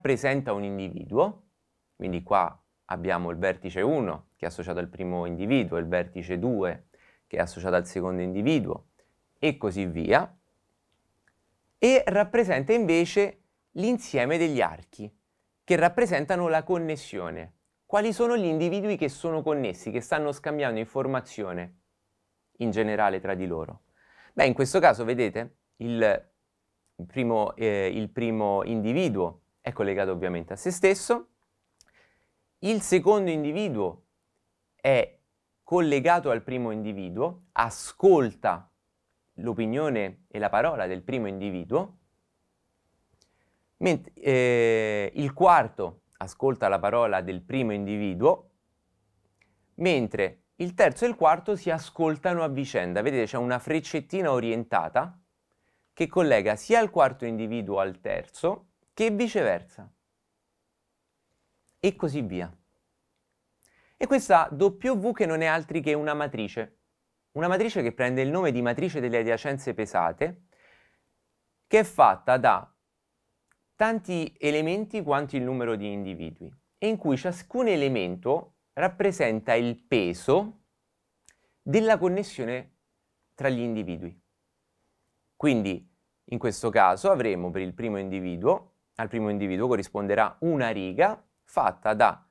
rappresenta un individuo, quindi qua abbiamo il vertice 1 che è associato al primo individuo, il vertice 2 che è associato al secondo individuo e così via, e rappresenta invece l'insieme degli archi che rappresentano la connessione. Quali sono gli individui che sono connessi, che stanno scambiando informazione in generale tra di loro? Beh, in questo caso vedete il primo individuo è collegato ovviamente a se stesso, il secondo individuo è collegato al primo individuo, ascolta l'opinione e la parola del primo individuo, mentre il quarto ascolta la parola del primo individuo, mentre il terzo e il quarto si ascoltano a vicenda. Vedete, c'è una freccettina orientata che collega sia il quarto individuo al terzo che viceversa. E così via. E questa W che non è altro che una matrice che prende il nome di matrice delle adiacenze pesate, che è fatta da tanti elementi quanto il numero di individui, e in cui ciascun elemento rappresenta il peso della connessione tra gli individui. Quindi, in questo caso, avremo per il primo individuo, al primo individuo corrisponderà una riga fatta da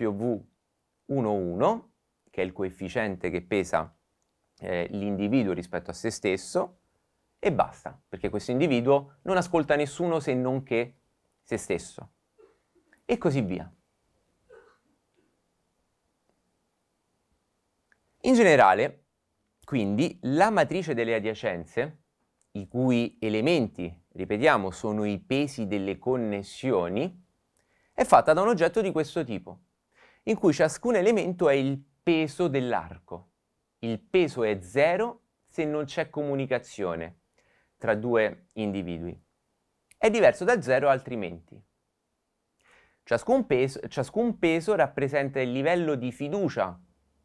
W11, che è il coefficiente che pesa l'individuo rispetto a se stesso, e basta, perché questo individuo non ascolta nessuno se non che se stesso, e così via. In generale, quindi, la matrice delle adiacenze, i cui elementi, ripetiamo, sono i pesi delle connessioni, è fatta da un oggetto di questo tipo, in cui ciascun elemento è il peso dell'arco. Il peso è 0 se non c'è comunicazione tra due individui. È diverso da 0 altrimenti. Ciascun peso rappresenta il livello di fiducia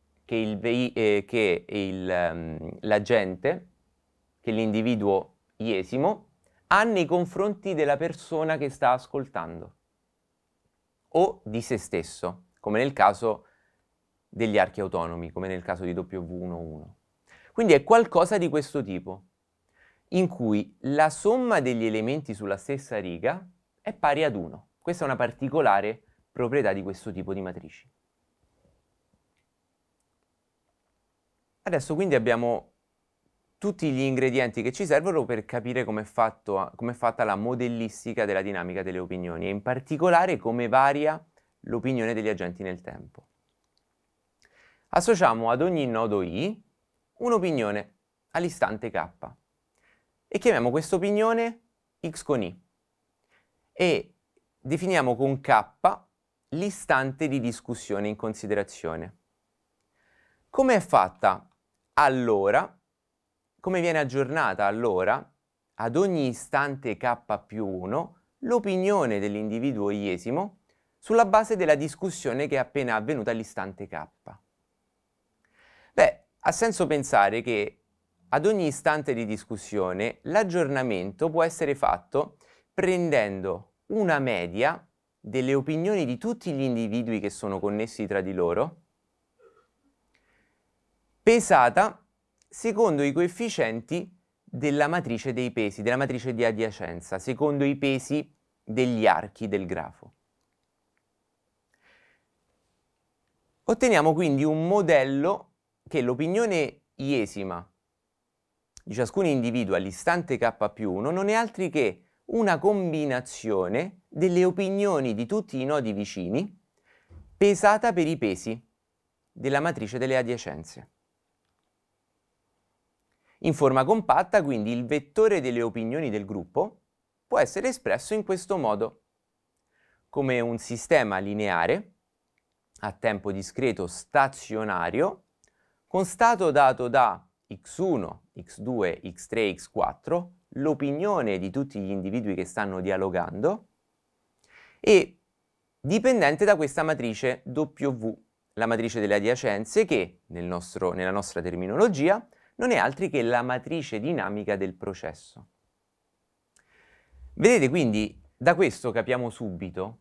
che l'agente, che l'individuo iesimo, ha nei confronti della persona che sta ascoltando, o di se stesso, come nel caso degli archi autonomi, come nel caso di W11. Quindi è qualcosa di questo tipo, in cui la somma degli elementi sulla stessa riga è pari ad 1. Questa è una particolare proprietà di questo tipo di matrici. Adesso quindi abbiamo tutti gli ingredienti che ci servono per capire come è fatta la modellistica della dinamica delle opinioni, e in particolare come varia l'opinione degli agenti nel tempo. Associamo ad ogni nodo I un'opinione all'istante K e chiamiamo questa opinione X con I e definiamo con K l'istante di discussione in considerazione. Come è fatta allora? Come viene aggiornata allora ad ogni istante K più 1 l'opinione dell'individuo iesimo sulla base della discussione che è appena avvenuta all'istante K? Beh, ha senso pensare che ad ogni istante di discussione l'aggiornamento può essere fatto prendendo una media delle opinioni di tutti gli individui che sono connessi tra di loro, pesata secondo i coefficienti della matrice dei pesi, della matrice di adiacenza, secondo i pesi degli archi del grafo. Otteniamo quindi un modello che l'opinione iesima di ciascun individuo all'istante K più 1 non è altro che una combinazione delle opinioni di tutti i nodi vicini pesata per i pesi della matrice delle adiacenze. In forma compatta, quindi, il vettore delle opinioni del gruppo può essere espresso in questo modo, come un sistema lineare a tempo discreto stazionario con stato dato da x1, x2, x3, x4, l'opinione di tutti gli individui che stanno dialogando, e dipendente da questa matrice W, la matrice delle adiacenze, che nella nostra terminologia non è altro che la matrice dinamica del processo. Vedete quindi Da questo capiamo subito